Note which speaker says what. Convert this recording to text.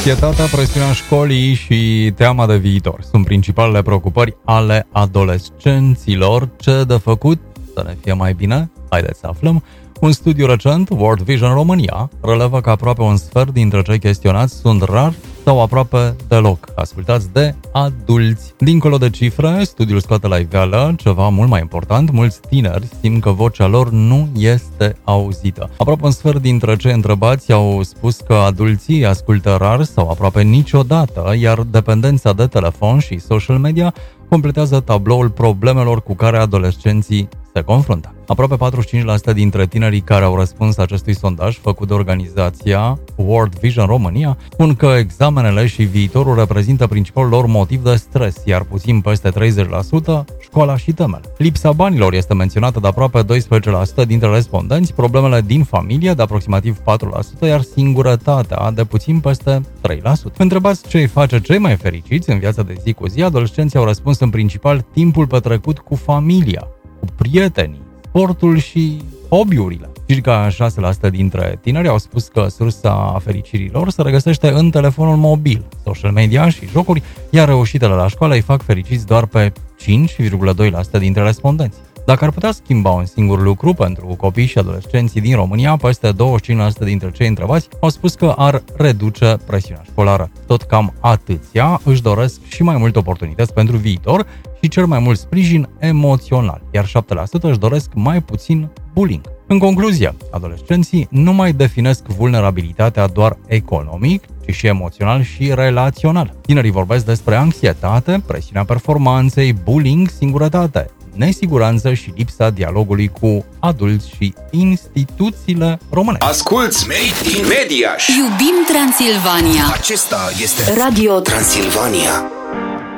Speaker 1: Anxietatea, presiunea școlii și teama de viitor sunt principalele preocupări ale adolescenților. Ce de făcut să ne fie mai bine? Haideți să aflăm. Un studiu recent, World Vision România, relevă că aproape un sfert dintre cei chestionați sunt rar sau aproape deloc ascultați de adulți. Dincolo de cifre, studiul scoate la iveală ceva mult mai important: mulți tineri simt că vocea lor nu este auzită. Aproape un sfert dintre cei întrebați au spus că adulții ascultă rar sau aproape niciodată, iar dependența de telefon și social media completează tabloul problemelor cu care adolescenții se confruntă. Aproape 45% dintre tinerii care au răspuns acestui sondaj făcut de organizația World Vision România spun că examenele și viitorul reprezintă principalul lor motiv de stres, iar puțin peste 30% școala și temele. Lipsa banilor este menționată de aproape 12% dintre respondenți, problemele din familie de aproximativ 4%, iar singurătatea de puțin peste 3%. Întrebați ce îi face cei mai fericiți în viața de zi cu zi, adolescenții au răspuns în principal timpul petrecut cu familia, cu prietenii, sportul și hobby-urile. Circa 6% dintre tineri au spus că sursa fericirii lor se regăsește în telefonul mobil, social media și jocuri, iar reușitele la școală îi fac fericiți doar pe 5,2% dintre respondenți. Dacă ar putea schimba un singur lucru pentru copii și adolescenții din România, peste 25% dintre cei întrebați au spus că ar reduce presiunea școlară. Tot cam atâția își doresc și mai multe oportunități pentru viitor și cel mai mult sprijin emoțional, iar 7% își doresc mai puțin bullying. În concluzie, adolescenții nu mai definesc vulnerabilitatea doar economic, ci și emoțional și relațional. Tinerii vorbesc despre anxietate, presiunea performanței, bullying, singurătate, nesiguranță și lipsa dialogului cu adulți și instituțiile române.
Speaker 2: Asculți Made in Mediaș!
Speaker 3: Iubim Transilvania!
Speaker 2: Acesta este Radio Transilvania.